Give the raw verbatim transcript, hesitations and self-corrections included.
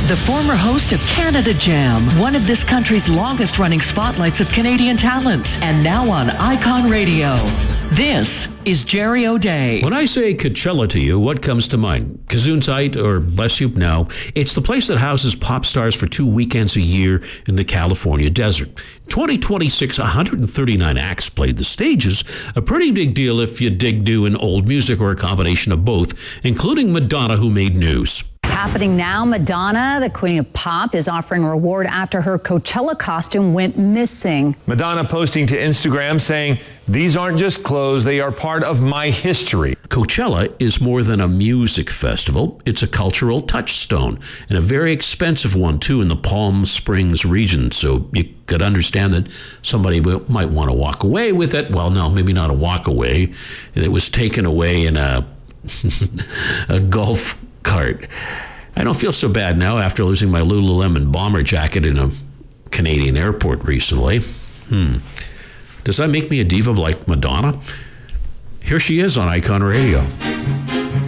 the former host of Canada Jam, one of this country's longest-running spotlights of Canadian talent, and now on Icon Radio. This is Jerry O'Day. When I say Coachella to you, what comes to mind? Gesundheit or bless you? No. It's the place that houses pop stars for two weekends a year in the California desert. twenty twenty-six, one hundred thirty-nine acts played the stages, a pretty big deal if you dig new and old music or a combination of both, including Madonna, who made news. Happening now, Madonna, the queen of pop, is offering a reward after her Coachella costume went missing. Madonna posting to Instagram saying, "These aren't just clothes, they are part of my history." Coachella is more than a music festival. It's a cultural touchstone, and a very expensive one, too, in the Palm Springs region. So you could understand that somebody might want to walk away with it. Well, no, maybe not a walk away. It was taken away in a, a golf cart. I don't feel so bad now after losing my Lululemon bomber jacket in a Canadian airport recently. Hmm. Does that make me a diva like Madonna? Here she is on Icon Radio.